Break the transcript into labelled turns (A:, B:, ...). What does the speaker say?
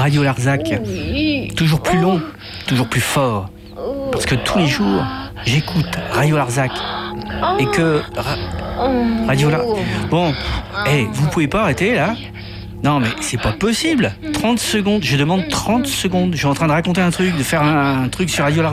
A: Radio Larzac.
B: Oui.
A: Toujours plus long, toujours plus fort. Parce que tous les jours, j'écoute Radio Larzac. Et que... Radio Larzac... Bon, vous pouvez pas arrêter, là ? Non, mais c'est pas possible. 30 secondes, je demande 30 secondes. Je suis en train de raconter un truc, de faire un truc sur Radio Larzac.